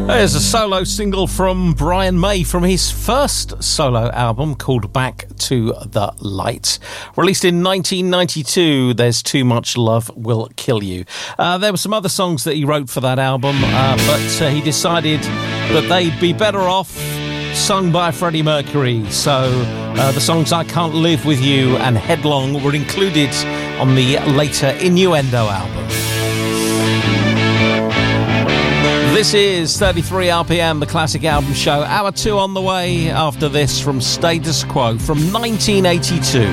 There's a solo single from Brian May from his first solo album called Back to the Light. Released in 1992, There's Too Much Love Will Kill You. There were some other songs that he wrote for that album, but he decided that they'd be better off sung by Freddie Mercury. So the songs I Can't Live With You and Headlong were included on the later Innuendo album. This is 33 RPM, the Classic Album Show. Hour 2 on the way after this from Status Quo from 1982.